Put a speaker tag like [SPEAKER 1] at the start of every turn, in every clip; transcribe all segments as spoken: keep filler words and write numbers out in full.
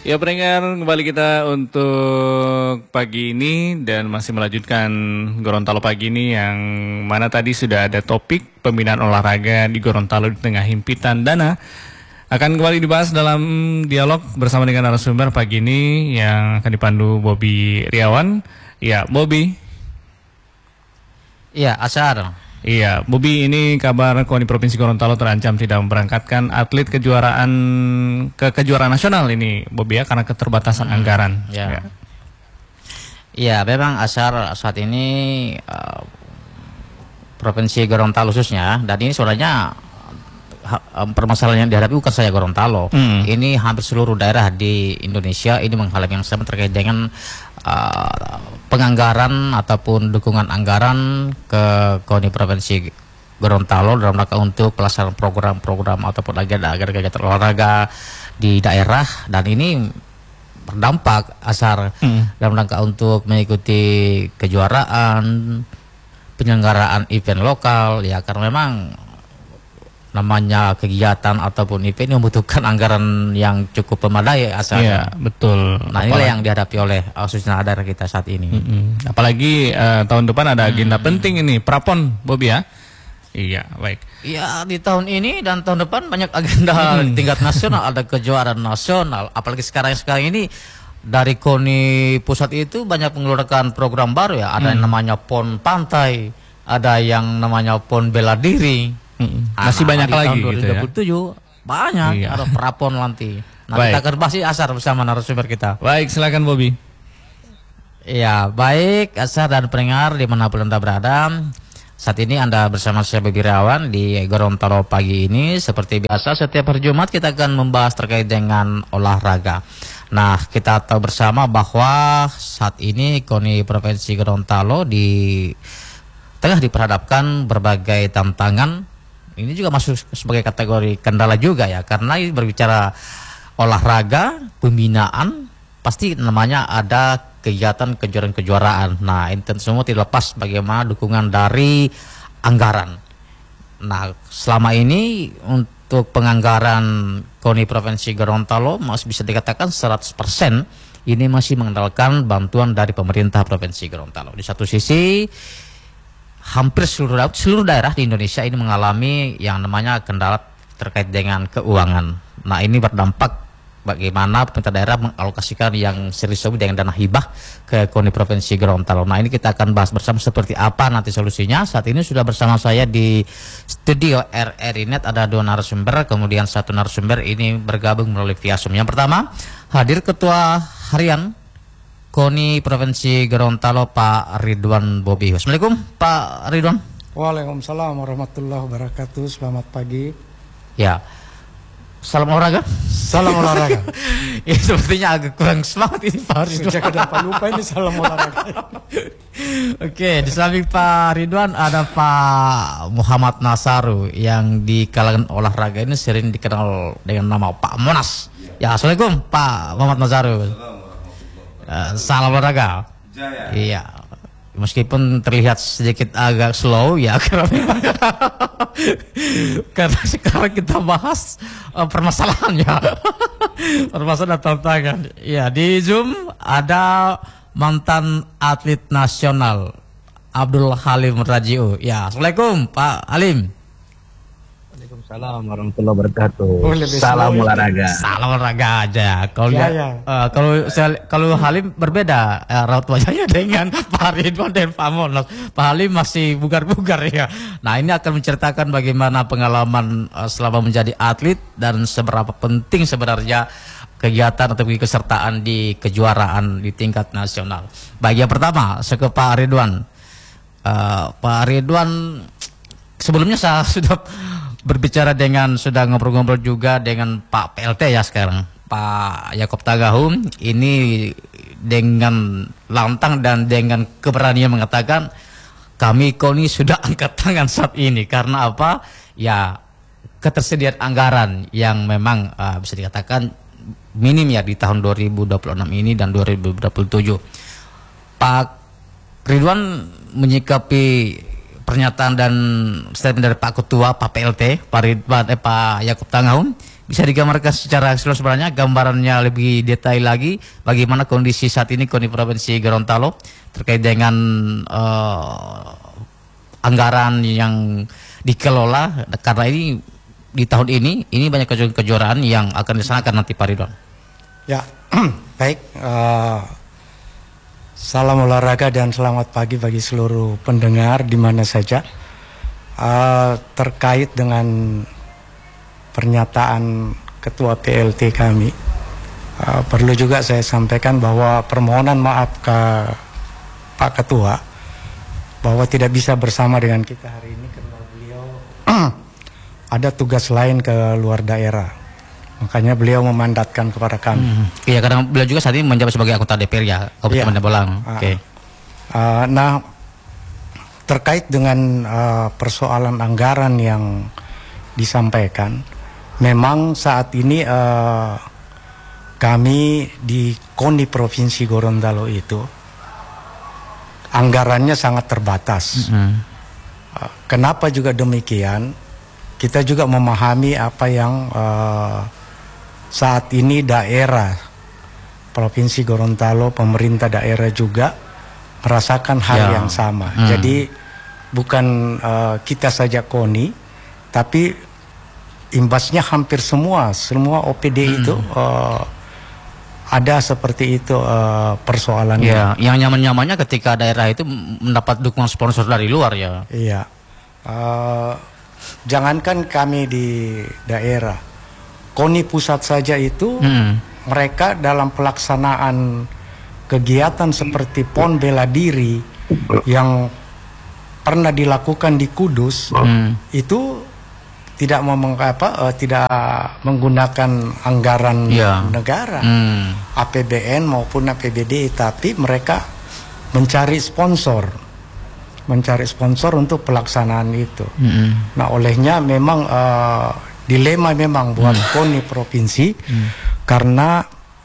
[SPEAKER 1] Ya pendengar, kembali kita untuk pagi ini dan masih melanjutkan Gorontalo pagi ini yang mana tadi sudah ada topik pembinaan olahraga di Gorontalo di tengah himpitan dana. Akan kembali dibahas dalam dialog bersama dengan narasumber pagi ini yang akan dipandu Bobby Riawan. Ya, Bobby.
[SPEAKER 2] Iya, Asar.
[SPEAKER 1] Iya, Bobby, ini kabar KONI Provinsi Gorontalo terancam tidak memberangkatkan atlet kejuaraan ke kejuaraan nasional ini, Bobby, ya, karena keterbatasan hmm, anggaran.
[SPEAKER 2] Ya. Iya, ya, memang Asar saat ini uh, Provinsi Gorontalo khususnya, dan ini sebenarnya uh, permasalahan yang dihadapi bukan saya Gorontalo, hmm. ini hampir seluruh daerah di Indonesia ini mengalami yang sama terkait dengan Uh, penganggaran ataupun dukungan anggaran ke KONI Provinsi Gorontalo dalam rangka untuk pelaksanaan program-program ataupun agenda-agenda olahraga di daerah, dan ini berdampak Asar hmm. dalam rangka untuk mengikuti kejuaraan, penyelenggaraan event lokal, ya karena memang namanya kegiatan ataupun event membutuhkan anggaran yang cukup memadai Asal.
[SPEAKER 1] Iya, betul.
[SPEAKER 2] Nah, inilah yang dihadapi oleh khususnya daerah kita saat ini.
[SPEAKER 1] Mm-hmm. Apalagi uh, tahun depan ada agenda hmm. penting ini, Prapon, Bobby, ya. Iya, baik.
[SPEAKER 2] Iya, di tahun ini dan tahun depan banyak agenda hmm. tingkat nasional, ada kejuaraan nasional. Apalagi sekarang sekarang ini dari KONI pusat itu banyak mengeluarkan program baru ya. Ada hmm. yang namanya PON Pantai, ada yang namanya PON Bela Diri.
[SPEAKER 1] Hmm. Masih nah, banyak lagi
[SPEAKER 2] tahun
[SPEAKER 1] gitu ya.
[SPEAKER 2] dua ribu dua puluh tujuh banyak, iya. Ada Prapon nanti. Nah, baik. Kita akan bahas Asar bersama narasumber kita.
[SPEAKER 1] Baik, silakan Bobby.
[SPEAKER 2] Iya, baik Asar dan pendengar dimanapun Anda berada. Saat ini Anda bersama saya Bobby Riawan di Gorontalo pagi ini. Seperti biasa setiap hari Jumat kita akan membahas terkait dengan olahraga. Nah, kita tahu bersama bahwa saat ini KONI Provinsi Gorontalo di tengah diperhadapkan berbagai tantangan. Ini juga masuk sebagai kategori kendala juga ya, karena ini berbicara olahraga, pembinaan, pasti namanya ada kegiatan kejuaraan-kejuaraan. Nah, ini tentu semua tidak lepas bagaimana dukungan dari anggaran. Nah, selama ini untuk penganggaran KONI Provinsi Gorontalo masih bisa dikatakan seratus persen ini masih mengandalkan bantuan dari pemerintah Provinsi Gorontalo. Di satu sisi hampir seluruh daerah, seluruh daerah di Indonesia ini mengalami yang namanya kendala terkait dengan keuangan. Nah, ini berdampak bagaimana pemerintah daerah mengalokasikan yang serius dengan dana hibah ke KONI Provinsi Gorontalo. Nah, ini kita akan bahas bersama seperti apa nanti solusinya. Saat ini sudah bersama saya di studio R R I Net ada dua narasumber, kemudian satu narasumber ini bergabung melalui via Zoom. Yang pertama, hadir Ketua Harian KONI Provinsi Gorontalo Pak Ridwan Bobby. Assalamualaikum Pak Ridwan.
[SPEAKER 3] Waalaikumsalam warahmatullahi wabarakatuh. Selamat pagi.
[SPEAKER 2] Ya. Salam olahraga.
[SPEAKER 3] Salam olahraga.
[SPEAKER 2] Ya, sepertinya agak kurang semangat ini Pak Ridwan.
[SPEAKER 3] Sejak kenapa lupa ini salam olahraga.
[SPEAKER 2] Oke, di samping Pak Ridwan ada Pak Muhammad Nasaru yang di kalangan olahraga ini sering dikenal dengan nama Pak Monas. Ya, assalamualaikum Pak Muhammad Nasaru. Uh, salam olahraga. Jaya. Iya. Meskipun terlihat sedikit agak slow ya karena, karena sekarang kita bahas uh, permasalahannya. Permasalahan tantangan. Ya, di Zoom ada mantan atlet nasional Abdul Halim Rajiu. Ya, assalamualaikum Pak Halim.
[SPEAKER 4] Waalaikumsalam warahmatullahi wabarakatuh. Oh, salam olahraga.
[SPEAKER 2] Salam olahraga aja. Kalau ya, ya. Uh, kalau saya, kalau Halim berbeda uh, raut wajahnya dengan Pak Ridwan dan Pak Monas. Pak Halim masih bugar-bugar ya. Nah, ini akan menceritakan bagaimana pengalaman uh, selama menjadi atlet dan seberapa penting sebenarnya kegiatan atau kesertaan di kejuaraan di tingkat nasional. Baik, yang pertama, saya ke Pak Ridwan. Uh, Pak Ridwan, sebelumnya saya sudah berbicara dengan, sudah ngobrol-ngobrol juga dengan Pak P L T ya sekarang, Pak Yakob Tagahum. Ini dengan lantang dan dengan keberanian mengatakan kami KONI sudah angkat tangan saat ini. Karena apa? Ya, ketersediaan anggaran yang memang uh, bisa dikatakan minim ya di tahun dua ribu dua puluh enam ini dan dua ribu dua puluh tujuh. Pak Ridwan menyikapi pernyataan dan statement dari Pak Ketua, Pak P L T, Pak Ridwan, eh, Pak Yakob Tagahum, bisa digambarkan secara keseluruhan sebenarnya gambarannya lebih detail lagi bagaimana kondisi saat ini kondisi Provinsi Gorontalo terkait dengan uh, anggaran yang dikelola karena ini di tahun ini ini banyak kejuaraan yang akan dilaksanakan nanti Pak Ridwan.
[SPEAKER 3] Ya, baik. Uh, salam olahraga dan selamat pagi bagi seluruh pendengar di mana saja. Uh, terkait dengan pernyataan Ketua P L T kami, uh, perlu juga saya sampaikan bahwa permohonan maaf ke Pak Ketua bahwa tidak bisa bersama dengan kita hari ini karena beliau ada tugas lain ke luar daerah. Makanya beliau memandatkan kepada kami.
[SPEAKER 2] Iya, hmm. karena beliau juga saat ini menjabat sebagai anggota D P R ya, Kabupaten
[SPEAKER 3] ya.
[SPEAKER 2] Bolang.
[SPEAKER 3] Uh,
[SPEAKER 2] Oke. Okay.
[SPEAKER 3] Uh, nah, terkait dengan uh, persoalan anggaran yang disampaikan, memang saat ini uh, kami di KONI Provinsi Gorontalo itu anggarannya sangat terbatas. Mm-hmm. uh, kenapa juga demikian? Kita juga memahami apa yang uh, saat ini daerah Provinsi Gorontalo, pemerintah daerah juga merasakan hal ya. yang sama. Hmm. Jadi bukan uh, kita saja KONI, tapi imbasnya hampir semua, semua O P D hmm. itu uh, ada seperti itu uh, persoalannya.
[SPEAKER 2] Ya, yang nyaman-nyamannya ketika daerah itu mendapat dukungan sponsor dari luar ya.
[SPEAKER 3] Iya. Uh, jangankan kami di daerah, KONI pusat saja itu hmm. mereka dalam pelaksanaan kegiatan seperti PON bela diri yang pernah dilakukan di Kudus hmm. itu tidak memang apa uh, tidak menggunakan anggaran yeah. negara hmm. A P B N maupun A P B D, tapi mereka mencari sponsor mencari sponsor untuk pelaksanaan itu. Hmm. Nah, olehnya memang uh, dilema memang buat hmm. KONI provinsi hmm. karena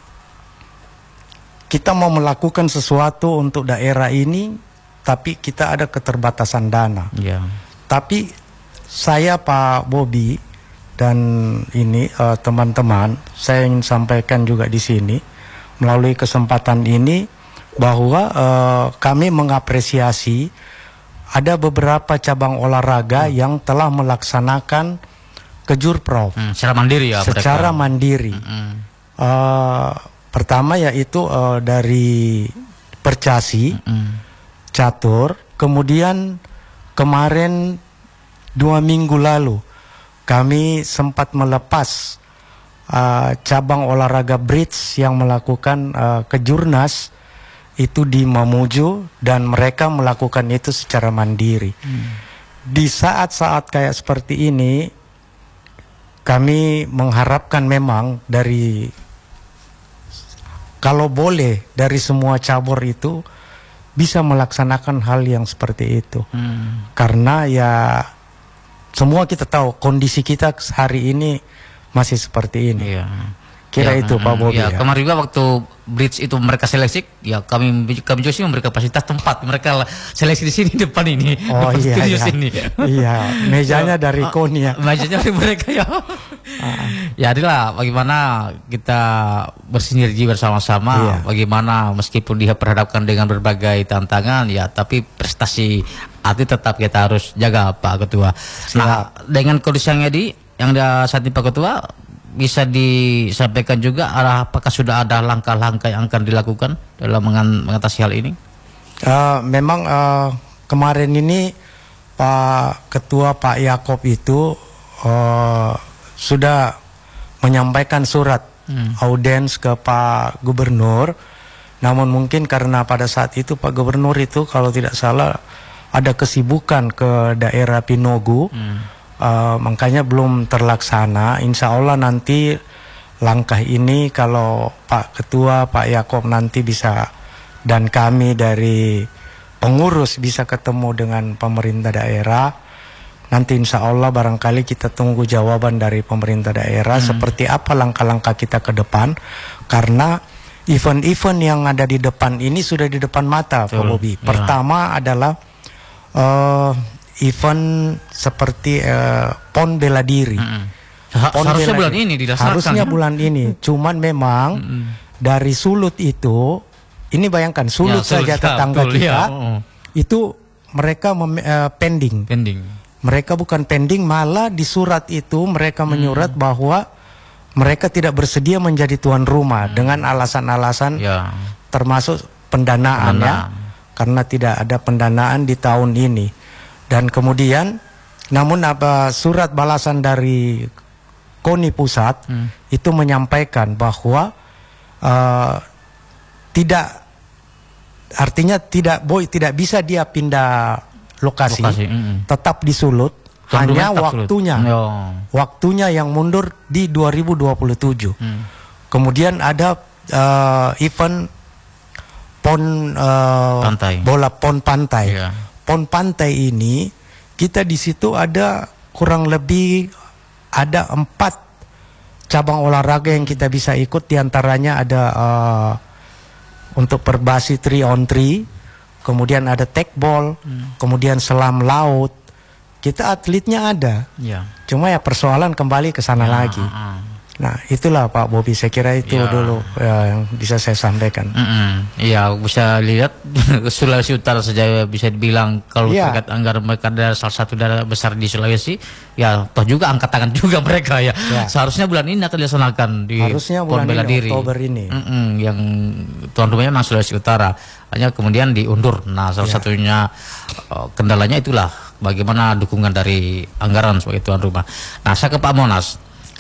[SPEAKER 3] kita mau melakukan sesuatu untuk daerah ini, tapi kita ada keterbatasan dana. Yeah. Tapi saya Pak Bobi dan ini teman-teman, uh, saya ingin sampaikan juga di sini melalui kesempatan ini bahwa uh, kami mengapresiasi ada beberapa cabang olahraga hmm. yang telah melaksanakan Kejurprov
[SPEAKER 2] hmm, secara mandiri ya.
[SPEAKER 3] Secara mereka. mandiri. Hmm. Uh, Pertama yaitu uh, dari Percasi, mm-hmm. catur, kemudian kemarin dua minggu lalu kami sempat melepas uh, cabang olahraga bridge yang melakukan uh, kejurnas itu di Mamuju dan mereka melakukan itu secara mandiri. Mm. Di saat-saat kayak seperti ini kami mengharapkan memang dari kalau boleh dari semua cabur itu bisa melaksanakan hal yang seperti itu. Hmm. Karena ya semua kita tahu kondisi kita hari ini masih seperti ini. Iya. Kira ya, itu Pak Bobi ya, ya.
[SPEAKER 2] Kemarin juga waktu bridge itu mereka seleksi, ya kami kami juga sih memberi kapasitas tempat mereka seleksi di sini depan ini.
[SPEAKER 3] Oh iya, iya.
[SPEAKER 2] Sini.
[SPEAKER 3] Iya, mejanya dari KONI ya.
[SPEAKER 2] Mejanya dari mereka ya. Ya adalah bagaimana kita bersinergi bersama-sama, iya. bagaimana meskipun diperhadapkan dengan berbagai tantangan ya, tapi prestasi atlet tetap kita harus jaga Pak Ketua. Siap. Nah, dengan kondisi yang di yang ada saat ini Pak Ketua, bisa disampaikan juga arah apakah sudah ada langkah-langkah yang akan dilakukan dalam mengatasi hal ini?
[SPEAKER 3] Uh, memang uh, kemarin ini Pak Ketua Pak Yakob itu uh, sudah menyampaikan surat hmm. audiens ke Pak Gubernur. Namun mungkin karena pada saat itu Pak Gubernur itu kalau tidak salah ada kesibukan ke daerah Pinogu. Hmm. Uh, makanya belum terlaksana. Insya Allah nanti langkah ini kalau Pak Ketua, Pak Yakob nanti bisa dan kami dari pengurus bisa ketemu dengan pemerintah daerah, nanti insya Allah barangkali kita tunggu jawaban dari pemerintah daerah hmm. seperti apa langkah-langkah kita ke depan. Karena event-event yang ada di depan ini sudah di depan mata Pak Bobi. Pertama ya. adalah uh, event seperti uh, PON bela diri. Mm-hmm. pon
[SPEAKER 2] harusnya
[SPEAKER 3] bela
[SPEAKER 2] bulan ini dilaksanakan.
[SPEAKER 3] Harusnya bulan ini. Cuman memang mm-hmm. dari Sulut itu, ini bayangkan Sulut ya, saja tetangga betul, kita ya. uh. itu mereka mem, uh, pending.
[SPEAKER 2] Pending.
[SPEAKER 3] Mereka bukan pending, malah di surat itu mereka menyurat hmm. bahwa mereka tidak bersedia menjadi tuan rumah hmm. dengan alasan-alasan ya. termasuk pendanaan Pendana. ya, karena tidak ada pendanaan di tahun ini. Dan kemudian, namun apa surat balasan dari KONI pusat hmm. itu menyampaikan bahwa uh, tidak, artinya tidak boy tidak bisa dia pindah lokasi, lokasi. Mm-hmm. tetap di Sulut, Tuan hanya waktunya Sulut. waktunya yang mundur di dua ribu dua puluh tujuh. Mm. Kemudian ada uh, event pon uh, pantai. bola pon pantai. Yeah. Pon pantai ini kita di situ ada kurang lebih ada empat cabang olahraga yang kita bisa ikut, diantaranya ada uh, untuk perbasi three on three. Kemudian ada tekbol, hmm. kemudian selam laut. Kita atletnya ada, ya. Cuma ya persoalan kembali ke sana ya, lagi. Uh, uh. Nah itulah Pak Bobi, saya kira itu ya. dulu ya, yang bisa saya sampaikan.
[SPEAKER 2] Iya, mm -mm. bisa lihat Sulawesi Utara saja bisa dibilang kalau ya. terkait anggaran mereka adalah salah satu daerah besar di Sulawesi. Ya, toh juga angkat tangan juga mereka ya. ya. Seharusnya bulan ini akan dilaksanakan di Pon Bela Diri. Oktober ini. Mm -mm, yang tuan rumahnya memang Sulawesi Utara. Hanya kemudian diundur. Nah, salah ya. satunya uh, kendalanya itulah bagaimana dukungan dari anggaran sebagai tuan rumah. Nah, saya ke Pak Monas.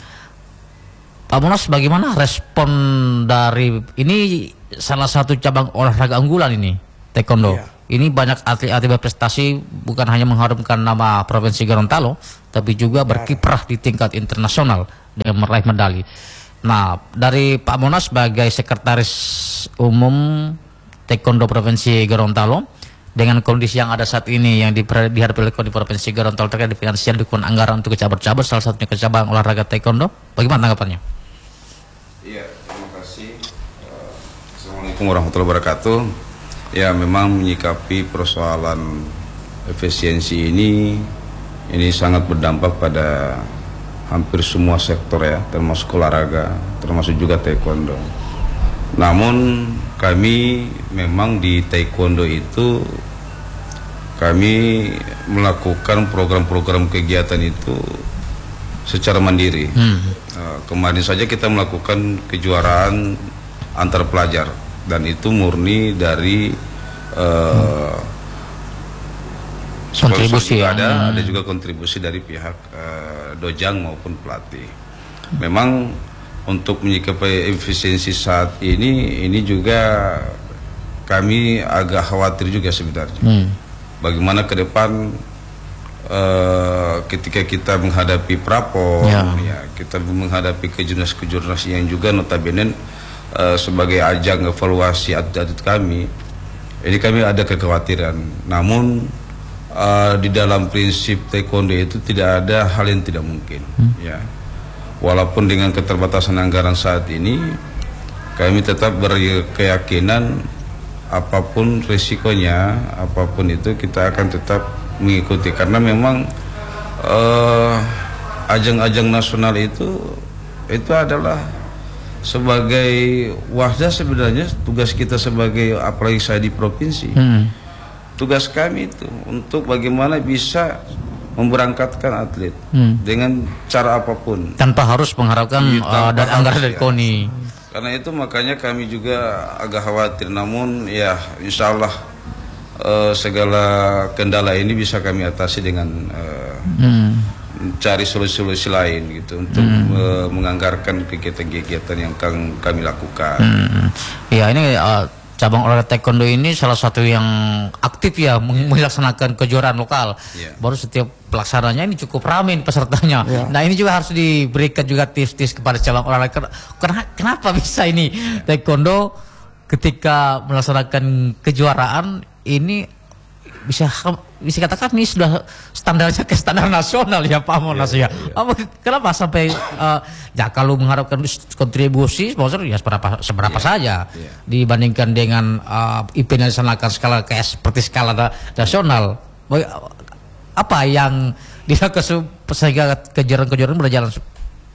[SPEAKER 2] Pak Monas, bagaimana respon dari ini salah satu cabang olahraga unggulan ini, taekwondo. Ya. Ini banyak atlet-atlet berprestasi, bukan hanya mengharumkan nama Provinsi Gorontalo, tapi juga berkiprah di tingkat internasional dengan meraih medali. Nah, dari Pak Monas sebagai Sekretaris Umum Taekwondo Provinsi Gorontalo, dengan kondisi yang ada saat ini yang dihadapi oleh di Provinsi Gorontalo terkait finansial dukungan anggaran untuk cabang-cabang, salah satunya ke cabang olahraga taekwondo, bagaimana tanggapannya?
[SPEAKER 5] Iya, terima kasih. Uh, Assalamualaikum warahmatullahi wabarakatuh. Ya, memang menyikapi persoalan efisiensi ini, ini sangat berdampak pada hampir semua sektor ya, termasuk olahraga, termasuk juga taekwondo. Namun kami memang di taekwondo itu kami melakukan program-program kegiatan itu secara mandiri. Hmm. Uh, kemarin saja kita melakukan kejuaraan antar pelajar dan itu murni dari uh, hmm. kontribusi juga ada, hmm. ada juga kontribusi dari pihak uh, dojang maupun pelatih. Memang untuk menyikapi efisiensi saat ini, ini juga kami agak khawatir juga sebenarnya. Hmm. Bagaimana ke depan uh, ketika kita menghadapi prapon, ya. ya kita menghadapi kejurnas-kejurnas yang juga notabene uh, sebagai ajang evaluasi atlet kami, ini kami ada kekhawatiran. Namun uh, di dalam prinsip taekwondo itu tidak ada hal yang tidak mungkin. Hmm. Ya. Walaupun dengan keterbatasan anggaran saat ini, kami tetap berkeyakinan apapun risikonya, apapun itu kita akan tetap mengikuti. Karena memang ajang-ajang uh, nasional itu itu adalah sebagai wadah sebenarnya tugas kita sebagai, apalagi saya di provinsi, hmm. tugas kami itu untuk bagaimana bisa memberangkatkan atlet hmm. dengan cara apapun
[SPEAKER 2] tanpa harus mengharapkan uh, dari anggaran dari KONI.
[SPEAKER 5] Karena itu makanya kami juga agak khawatir. Namun ya insya Allah uh, segala kendala ini bisa kami atasi dengan uh, hmm. mencari solusi-solusi lain gitu untuk hmm. uh, menganggarkan kegiatan-kegiatan yang kang, kami lakukan.
[SPEAKER 2] Hmm. Ya ini uh, cabang olahraga taekwondo ini salah satu yang aktif ya melaksanakan kejuaraan lokal. Yeah. Baru setiap pelaksananya ini cukup ramai pesertanya. Yeah. Nah ini juga harus diberikan juga tips-tips kepada cabang olahraga. Karena kenapa bisa ini yeah. taekwondo ketika melaksanakan kejuaraan ini bisa bisa katakan ini sudah standarnya ke standar nasional ya Pak Monas yeah, ya. Yeah, yeah. Kenapa sampai uh, ya kalau mengharapkan kontribusi sponsor ya seberapa seberapa yeah, saja yeah. dibandingkan dengan uh, event yang dilaksanakan skala kayak seperti skala nasional. Apa yang dilakukan sehingga kejuaraan-kejuaraan berjalan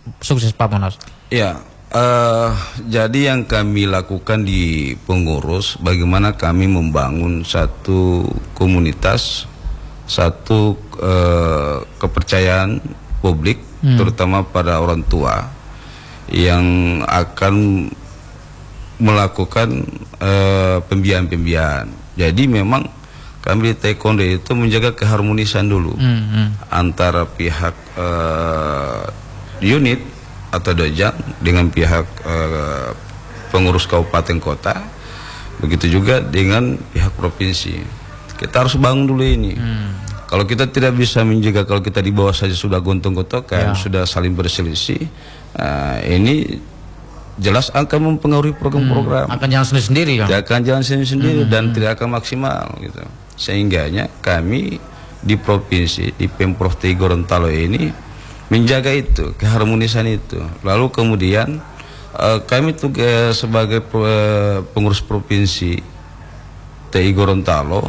[SPEAKER 2] sukses Pak Monas.
[SPEAKER 5] Ya, uh, jadi yang kami lakukan di pengurus, bagaimana kami membangun satu komunitas, satu uh, kepercayaan publik, hmm. terutama pada orang tua yang akan melakukan uh, pembiayaan-pembiayaan. Jadi memang kami di Taekwondo itu menjaga keharmonisan dulu hmm, hmm. antara pihak uh, unit atau dojang dengan pihak uh, pengurus kabupaten kota, begitu juga dengan pihak provinsi. Kita harus bangun dulu ini. Hmm. Kalau kita tidak bisa menjaga, kalau kita di bawah saja sudah gontok-gontokan, ya. sudah saling berselisih, uh, ini jelas akan mempengaruhi program-program.
[SPEAKER 2] Hmm, akan jalan sendiri-sendiri kan?
[SPEAKER 5] Akan jalan sendiri-sendiri hmm, dan hmm. tidak akan maksimal gitu. Sehingganya kami di provinsi, di Pemprov T I Gorontalo ini menjaga itu, keharmonisan itu. Lalu kemudian uh, kami tugas sebagai uh, pengurus provinsi T I Gorontalo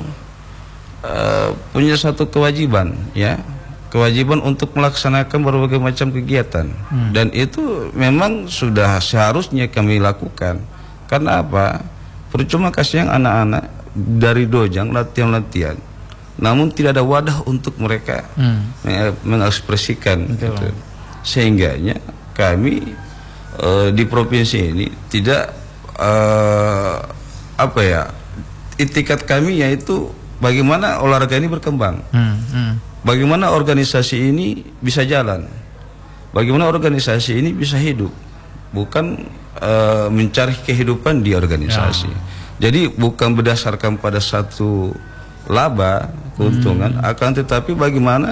[SPEAKER 5] uh, punya satu kewajiban, ya, kewajiban untuk melaksanakan berbagai macam kegiatan, hmm. dan itu memang sudah seharusnya kami lakukan. Karena apa? Percuma kasih yang anak-anak dari dojang latihan-latihan, namun tidak ada wadah untuk mereka hmm. mengekspresikan gitu. Sehingganya kami uh, di provinsi ini tidak uh, apa ya, itikat kami yaitu bagaimana olahraga ini berkembang, hmm. Hmm. bagaimana organisasi ini bisa jalan, bagaimana organisasi ini bisa hidup, bukan uh, mencari kehidupan di organisasi. Ya. Jadi bukan berdasarkan pada satu laba keuntungan, hmm. akan tetapi bagaimana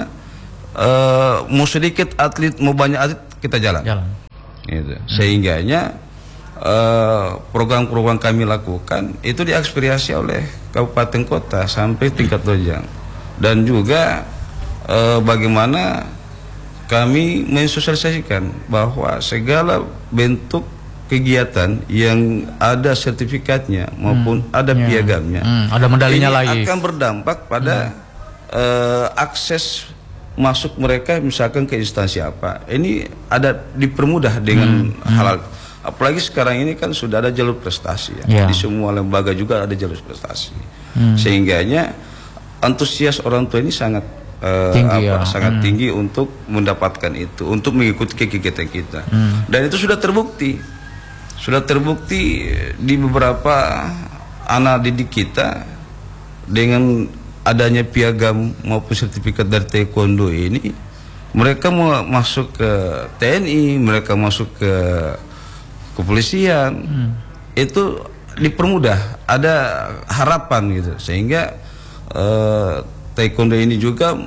[SPEAKER 5] uh, mau sedikit atlet mau banyak atlet kita jalan, jalan. Gitu. Hmm. Sehingganya uh, program-program kami lakukan itu diaspirasi oleh kabupaten kota sampai tingkat dojang, dan juga uh, bagaimana kami mensosialisasikan bahwa segala bentuk kegiatan yang ada sertifikatnya maupun hmm, ada yeah. piagamnya,
[SPEAKER 2] hmm, ada medalinya
[SPEAKER 5] ini
[SPEAKER 2] lagi,
[SPEAKER 5] akan berdampak pada hmm. uh, akses masuk mereka misalkan ke instansi apa. Ini ada dipermudah dengan hmm, halal. Hmm. Apalagi sekarang ini kan sudah ada jalur prestasi ya. Yeah. Di semua lembaga juga ada jalur prestasi. Hmm. Sehingganya antusias orang tua ini sangat uh,
[SPEAKER 2] tinggi,
[SPEAKER 5] apa,
[SPEAKER 2] ya.
[SPEAKER 5] sangat
[SPEAKER 2] hmm.
[SPEAKER 5] tinggi untuk mendapatkan itu, untuk mengikuti kegiatan kita. Hmm. Dan itu sudah terbukti. Sudah terbukti di beberapa anak didik kita dengan adanya piagam maupun sertifikat dari taekwondo ini, mereka mau masuk ke T N I, mereka masuk ke kepolisian, hmm. itu dipermudah, ada harapan gitu, sehingga uh, taekwondo ini juga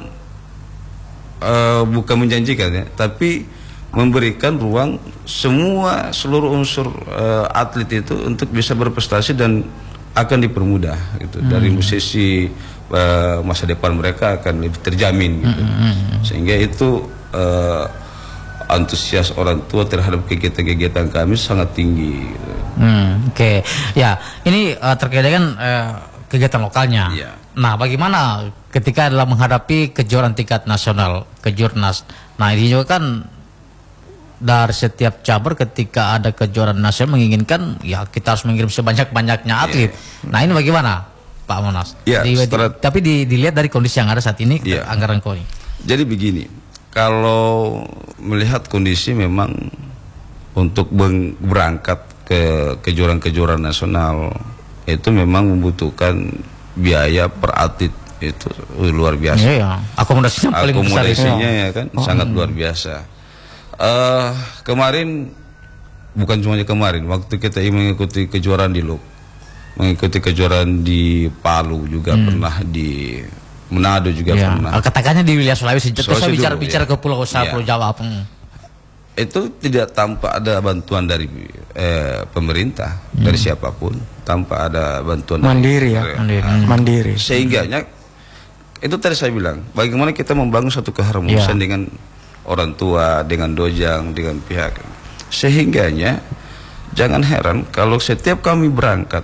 [SPEAKER 5] uh, bukan menjanjikan ya, tapi memberikan ruang semua seluruh unsur uh, atlet itu untuk bisa berprestasi dan akan dipermudah gitu. Hmm. Dari sisi uh, masa depan mereka akan lebih terjamin gitu. Hmm. Sehingga itu uh, antusias orang tua terhadap kegiatan-kegiatan kami sangat tinggi gitu.
[SPEAKER 2] Hmm, oke. Okay. Ya, ini uh, terkait dengan uh, kegiatan lokalnya.
[SPEAKER 5] Ya.
[SPEAKER 2] Nah, bagaimana ketika dalam menghadapi kejuaraan tingkat nasional, kejurnas. Nah, ini juga kan dari setiap cabur ketika ada kejuaraan nasional menginginkan ya kita harus mengirim sebanyak-banyaknya atlet. Yeah. Nah, ini bagaimana Pak Monas?
[SPEAKER 5] Yeah,
[SPEAKER 2] di, di, tapi di, dilihat dari kondisi yang ada saat ini, yeah. anggaran KONI.
[SPEAKER 5] Jadi begini, kalau melihat kondisi memang untuk berangkat ke kejuaraan-kejuaraan nasional itu memang membutuhkan biaya per atlet itu luar biasa.
[SPEAKER 2] Yeah, yeah. Akomodasinya paling besar.
[SPEAKER 5] Akomodasinya ya kan oh. sangat luar biasa. Uh, kemarin bukan cuma kemarin, waktu kita mengikuti kejuaraan di Luk, mengikuti kejuaraan di Palu juga hmm. pernah, di Manado juga ya. pernah.
[SPEAKER 2] Katakannya di wilayah Sulawesi. Terus saya bicara
[SPEAKER 5] dulu,
[SPEAKER 2] bicara
[SPEAKER 5] ya.
[SPEAKER 2] ke Pulau Usaha, ya. Pulau Jawa. Hmm.
[SPEAKER 5] Itu tidak tanpa ada bantuan dari eh, pemerintah, hmm. dari siapapun, tanpa ada bantuan
[SPEAKER 3] mandiri
[SPEAKER 5] dari,
[SPEAKER 3] ya, mandiri. Uh, mandiri.
[SPEAKER 5] Sehingganya itu tadi saya bilang, bagaimana kita membangun satu keharmonisan ya. dengan orang tua, dengan dojang, dengan pihak. Sehingganya jangan heran kalau setiap kami berangkat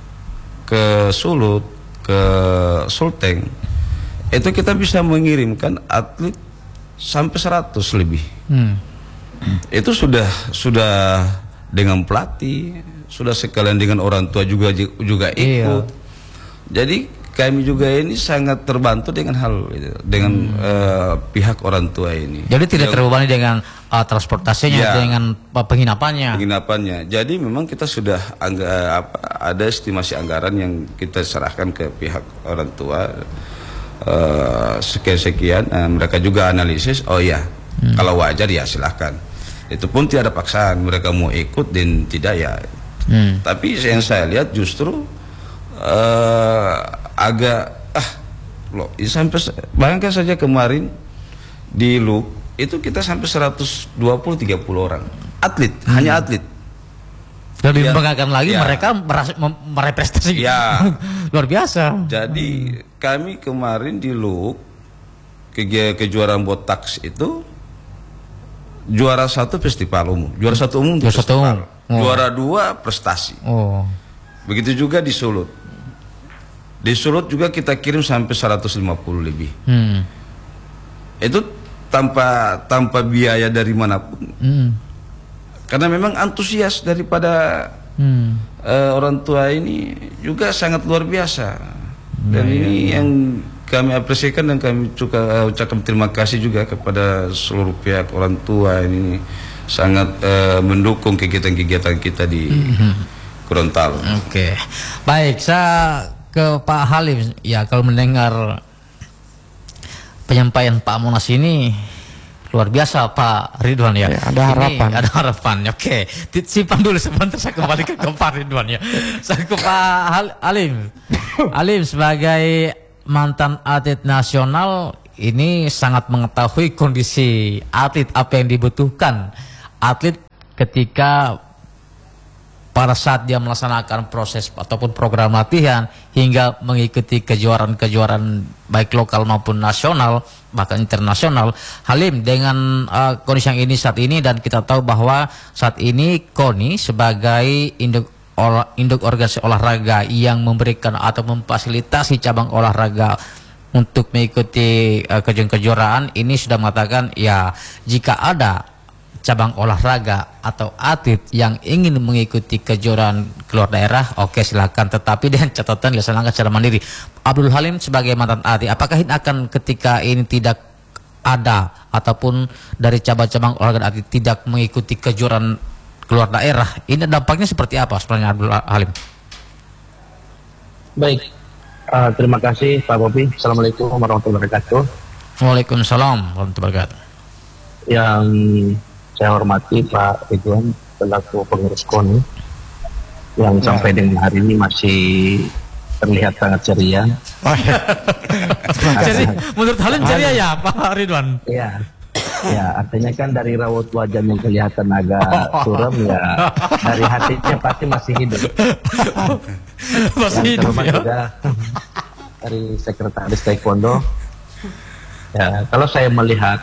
[SPEAKER 5] ke Sulut, ke Sulteng, itu kita bisa mengirimkan atlet sampai seratus lebih. Hmm. itu sudah sudah dengan pelatih, sudah sekalian dengan orang tua juga juga ikut. Iya. Jadi kami juga ini sangat terbantu dengan hal itu, dengan hmm. uh, pihak orang tua ini.
[SPEAKER 2] Jadi tidak terbebani dengan uh, transportasinya, ya, dengan penginapannya.
[SPEAKER 5] Penginapannya. Jadi memang kita sudah angga, apa, ada estimasi anggaran yang kita serahkan ke pihak orang tua uh, sekian-sekian. Uh, mereka juga analisis. Oh ya, hmm. kalau wajar ya silahkan. Itu pun tidak ada paksaan. Mereka mau ikut dan tidak ya. Hmm. Tapi yang saya lihat justru uh, agak ah loh, sampai bayangkan saja kemarin di Loop itu kita sampai seratus dua puluh sampai tiga puluh orang atlet, hmm. hanya atlet.
[SPEAKER 2] Lebih membanggakan lagi ya. Mereka meraih prestasi
[SPEAKER 5] ya.
[SPEAKER 2] Luar biasa.
[SPEAKER 5] Jadi kami kemarin di Loop ke kejuaraan botax itu juara satu festival umum, juara satu umum,
[SPEAKER 2] juara satu umum.
[SPEAKER 5] Oh. Juara dua prestasi.
[SPEAKER 2] Oh.
[SPEAKER 5] Begitu juga di Sulut. Di Sulut juga kita kirim sampai seratus lima puluh lebih. Hmm. Itu tanpa tanpa biaya dari manapun. Hmm. Karena memang antusias daripada hmm. uh, orang tua ini juga sangat luar biasa. Dan nah, ini iya. yang kami apresiasikan dan kami juga uh, ucapkan terima kasih juga kepada seluruh pihak orang tua ini sangat uh, mendukung kegiatan-kegiatan kita di hmm. Gorontalo.
[SPEAKER 2] Oke, okay. Baik, saya ke Pak Halim. Ya, kalau mendengar penyampaian Pak Monas ini luar biasa Pak Ridwan ya.
[SPEAKER 3] Ya ada harapan.
[SPEAKER 2] Ini ada harapan. Oke, okay. Simpan dulu sebentar, saya kembali ke Pak Ridwan ya. Saya ke Pak Halim. Halim sebagai mantan atlet nasional ini sangat mengetahui kondisi atlet, apa yang dibutuhkan atlet ketika pada saat dia melaksanakan proses ataupun program latihan hingga mengikuti kejuaraan-kejuaraan baik lokal maupun nasional bahkan internasional. Halim, dengan uh, kondisi yang ini saat ini dan kita tahu bahwa saat ini KONI sebagai induk, olah, induk organisasi olahraga yang memberikan atau memfasilitasi cabang olahraga untuk mengikuti uh, kejuaraan ini sudah mengatakan ya jika ada cabang olahraga atau atlet yang ingin mengikuti kejuaraan keluar daerah, oke silakan, tetapi dengan catatan dilaksanakan secara mandiri. Abdul Halim sebagai mantan atlet, apakah ini akan ketika ini tidak ada ataupun dari cabang-cabang olahraga atlet tidak mengikuti kejuaraan keluar daerah, ini dampaknya seperti apa sebenarnya Abdul Halim?
[SPEAKER 4] Baik, uh, terima kasih Pak Bobi. Assalamualaikum warahmatullahi wabarakatuh.
[SPEAKER 2] Waalaikumsalam warahmatullahi wabarakatuh.
[SPEAKER 4] Yang saya hormati Pak Ridwan selaku pengurus KONI yang ya. sampai dengan hari ini masih terlihat sangat ceria.
[SPEAKER 2] Oh, ya. Jadi, menurut Halim ceria ya Pak Ridwan?
[SPEAKER 4] Iya. Ya, artinya kan dari raut wajah yang kelihatan agak suram ya, dari hatinya pasti masih hidup.
[SPEAKER 2] Masih
[SPEAKER 4] yang
[SPEAKER 2] hidup ya.
[SPEAKER 4] Juga dari Sekretaris Taekwondo. Ya, kalau saya melihat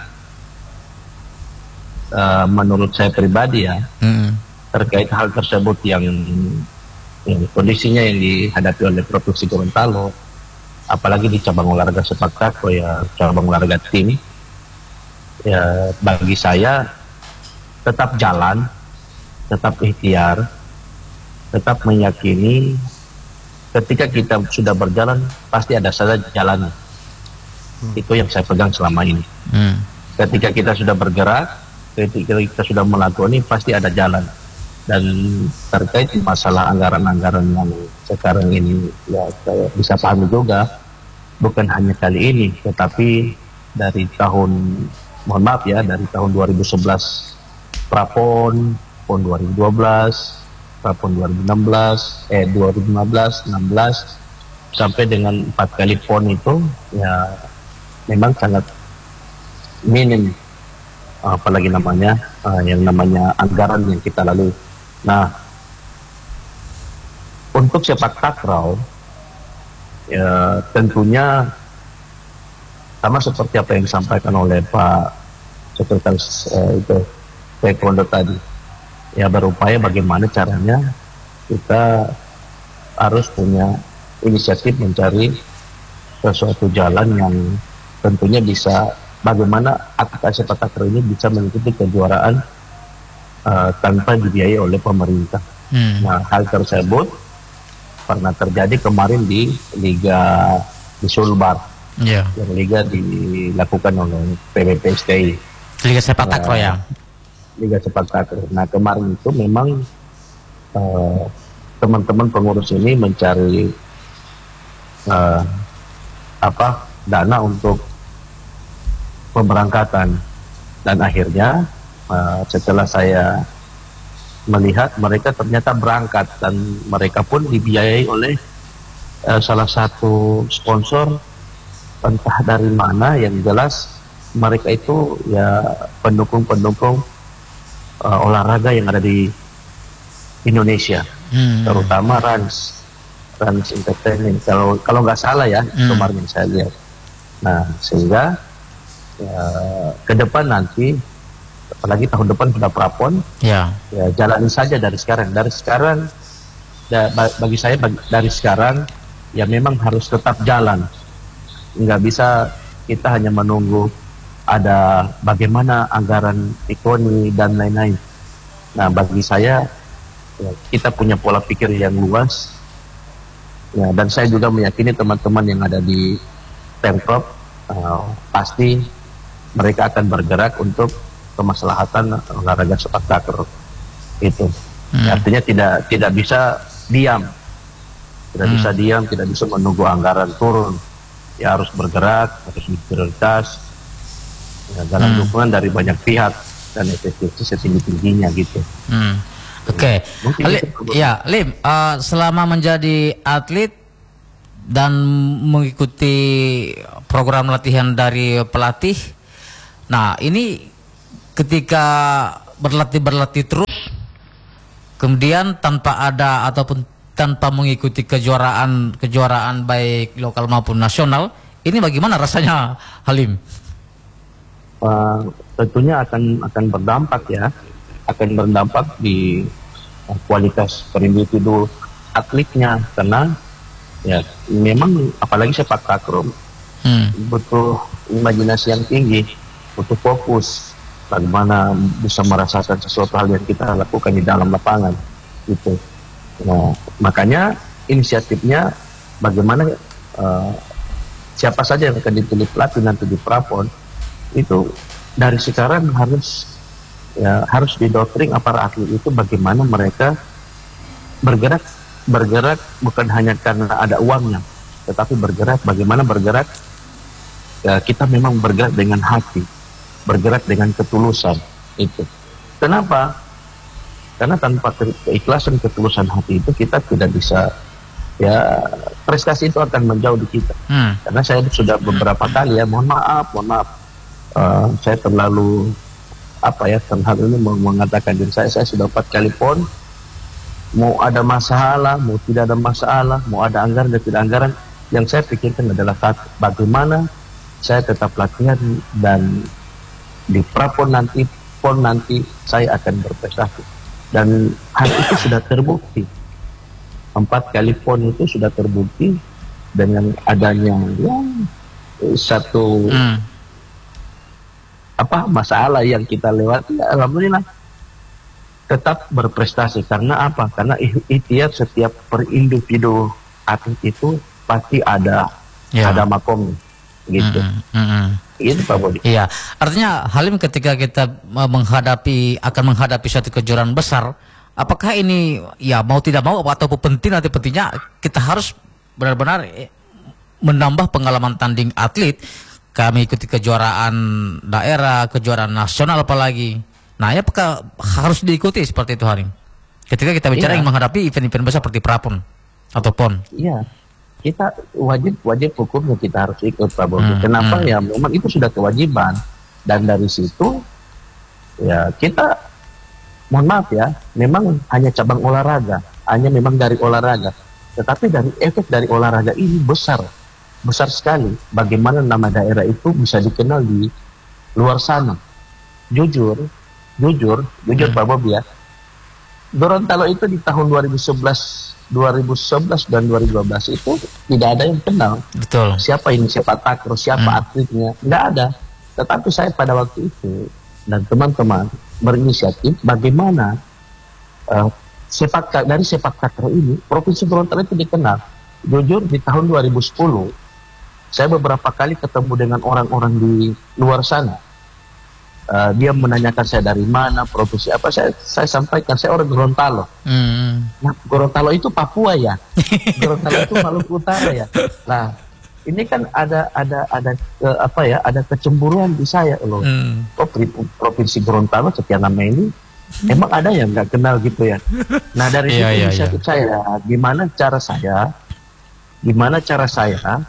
[SPEAKER 4] Uh, menurut saya pribadi ya hmm. terkait hal tersebut yang, yang kondisinya yang dihadapi oleh Provinsi Gorontalo, apalagi di cabang olahraga sepak takraw ya, cabang olahraga tim ya, bagi saya tetap jalan, tetap ikhtiar, tetap meyakini ketika kita sudah berjalan pasti ada saja jalannya. hmm. Itu yang saya pegang selama ini. hmm. Ketika kita sudah bergerak, ketika kita sudah melakukan ini pasti ada jalan. Dan terkait masalah anggaran-anggaran yang sekarang ini ya saya bisa pahami juga, bukan hanya kali ini tetapi dari tahun, mohon maaf ya, dari tahun dua ribu sebelas Prapon, PON dua ribu dua belas, Prapon dua ribu enam belas, eh dua ribu lima belas, enam belas sampai dengan empat kali PON itu ya memang sangat minim, apalagi namanya uh, yang namanya anggaran yang kita lalui. Nah, untuk sepak takraw ya tentunya sama seperti apa yang disampaikan oleh Pak Sekretaris uh, itu Taekwondo tadi, ya berupaya bagaimana caranya kita harus punya inisiatif mencari sesuatu jalan yang tentunya bisa bagaimana atlet sepak takraw ini bisa mengikuti kejuaraan uh, tanpa dibiayai oleh pemerintah. Hmm. Nah, hal tersebut pernah terjadi kemarin di Liga di Sulbar, yeah. yang Liga dilakukan oleh P B P S T I.
[SPEAKER 2] Liga Sepak Takraw ya.
[SPEAKER 4] Liga Sepak Takraw. Nah, kemarin itu memang uh, teman-teman pengurus ini mencari uh, apa dana untuk pemberangkatan, dan akhirnya uh, setelah saya melihat mereka ternyata berangkat dan mereka pun dibiayai oleh uh, salah satu sponsor entah dari mana, yang jelas mereka itu ya pendukung-pendukung uh, olahraga yang ada di Indonesia, hmm. terutama Rans Rans Entertainment kalau kalau nggak salah ya, hmm. kemarin yang saya lihat. Nah, sehingga ya, ke depan nanti, apalagi tahun depan sudah prapon, ya, ya jalani saja dari sekarang. Dari sekarang, ya, bagi saya bagi, dari sekarang ya memang harus tetap jalan. Nggak bisa kita hanya menunggu ada bagaimana anggaran ekonomi dan lain-lain. Nah, bagi saya ya, kita punya pola pikir yang luas, ya, dan saya juga meyakini teman-teman yang ada di Pemprov uh, pasti mereka akan bergerak untuk kemaslahatan olahraga sepak takraw itu. Hmm. Ya, artinya tidak tidak bisa diam, tidak hmm. bisa diam, tidak bisa menunggu anggaran turun. Ya, harus bergerak, harus prioritas, ya, dalam hmm. dukungan dari banyak pihak dan efektivitas setinggi-tingginya gitu.
[SPEAKER 2] Hmm. Oke, okay. Ya, Lim, uh, selama menjadi atlet dan mengikuti program latihan dari pelatih, nah ini ketika berlatih-berlatih terus, kemudian tanpa ada ataupun tanpa mengikuti kejuaraan kejuaraan baik lokal maupun nasional, ini bagaimana rasanya, Halim?
[SPEAKER 4] Uh, tentunya akan akan berdampak ya, akan berdampak di uh, kualitas per individu atletnya, karena ya memang apalagi sepak takraw hmm. butuh imajinasi yang tinggi, butuh fokus, bagaimana bisa merasakan sesuatu hal yang kita lakukan di dalam lapangan gitu. Nah, makanya inisiatifnya bagaimana uh, siapa saja yang akan dipilih pelatih nanti di prapon itu dari sekarang harus ya harus didoktrin para atlet itu bagaimana mereka bergerak bergerak bukan hanya karena ada uangnya, tetapi bergerak bagaimana bergerak ya, kita memang bergerak dengan hati, bergerak dengan ketulusan itu. Kenapa? Karena tanpa keikhlasan, ketulusan hati itu kita tidak bisa, ya prestasi itu akan menjauh di kita. Hmm. Karena saya sudah beberapa kali ya, mohon maaf, mohon maaf, uh, saya terlalu apa ya, terlalu ini mengatakan diri saya, saya sudah empat kali pon, mau ada masalah, mau tidak ada masalah, mau ada anggaran dan tidak anggaran, yang saya pikirkan adalah satu, bagaimana saya tetap latihan dan di prapon nanti, pon nanti saya akan berprestasi. Dan hal itu sudah terbukti, empat kali pon itu sudah terbukti dengan adanya ya, satu hmm. apa masalah yang kita lewati, ya, alhamdulillah tetap berprestasi. Karena apa? Karena ikhtiar setiap per individu atlet itu pasti ada ya. ada makom gitu. Hmm, hmm, hmm. Itu Pak Bodi.
[SPEAKER 2] Iya, artinya Halim ketika kita menghadapi akan menghadapi suatu kejuaraan besar, apakah ini ya mau tidak mau ataupun penting nanti pentingnya kita harus benar-benar menambah pengalaman tanding atlet, kami ikuti kejuaraan daerah, kejuaraan nasional apalagi. Nah, ya apakah harus diikuti seperti itu, Halim? Ketika kita bicara iya. yang menghadapi event-event besar seperti prapon atau pon.
[SPEAKER 4] Iya. Kita wajib wajib hukumnya kita harus ikut, Pak Bobi. Hmm, Kenapa hmm. ya memang itu sudah kewajiban, dan dari situ ya kita mohon maaf ya memang hanya cabang olahraga, hanya memang dari olahraga, tetapi dari efek dari olahraga ini besar besar sekali. Bagaimana nama daerah itu bisa dikenal di luar sana. Jujur jujur jujur hmm. Pak Bobi ya, Gorontalo itu di tahun dua ribu sebelas dan dua ribu dua belas itu tidak ada yang kenal.
[SPEAKER 2] Betul.
[SPEAKER 4] Siapa ini sepak takraw, siapa hmm. atletnya, nggak ada. Tetapi saya pada waktu itu dan teman-teman berinisiatif bagaimana uh, sepak dari sepak takraw ini Provinsi Gorontalo itu dikenal. Jujur di tahun dua ribu sepuluh saya beberapa kali ketemu dengan orang-orang di luar sana. Uh, dia menanyakan saya dari mana, provinsi apa, saya saya sampaikan saya orang Gorontalo. Hmm. Nah, Gorontalo itu Papua ya, Gorontalo itu Maluku Utara ya. Nah, ini kan ada ada ada ke, apa ya, ada kecemburuan di saya loh. Hmm. Oh, provinsi Gorontalo sekian nama ini, emang ada yang nggak kenal gitu ya. Nah, dari situ yeah, inisiatif yeah. saya, gimana cara saya, gimana cara saya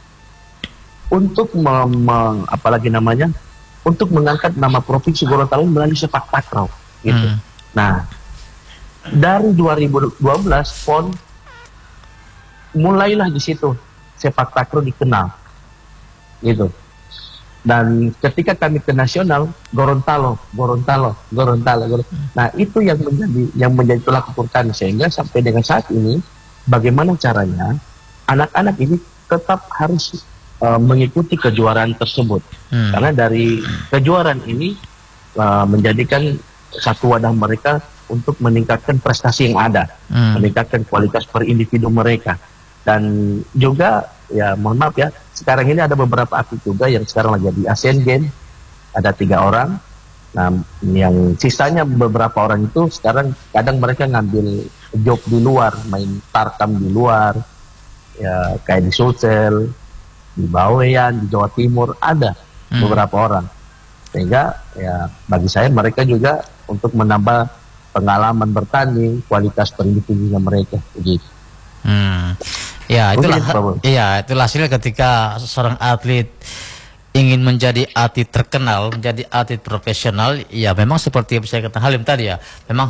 [SPEAKER 4] untuk mem, mem, apalagi namanya. untuk mengangkat nama Provinsi Gorontalo melalui sepak takraw gitu. Hmm. Nah, dari dua ribu dua belas P O N mulailah di situ sepak takraw dikenal. Gitu. Dan ketika kami ke nasional, Gorontalo, Gorontalo, Gorontalo, Gorontalo. Nah, itu yang menjadi yang menjadi tolak ukur kami sehingga sampai dengan saat ini bagaimana caranya anak-anak ini tetap harus Uh, mengikuti kejuaraan tersebut, hmm. karena dari kejuaraan ini uh, menjadikan satu wadah mereka untuk meningkatkan prestasi yang ada, hmm. meningkatkan kualitas per individu mereka, dan juga ya mohon maaf ya, sekarang ini ada beberapa atlet juga yang sekarang lagi di Asian Games, ada tiga orang, nah yang sisanya beberapa orang itu sekarang kadang mereka ngambil job di luar, main tarkam di luar, ya kayak di Sulsel, di Bawean, di Jawa Timur ada hmm. beberapa orang, sehingga ya bagi saya mereka juga untuk menambah pengalaman bertanding, kualitas perindividunya mereka begitu. Hmm.
[SPEAKER 2] Ya itulah, iya itulah hasilnya ketika seorang atlet ingin menjadi atlet terkenal, menjadi atlet profesional, ya memang seperti yang saya kata Halim tadi ya, memang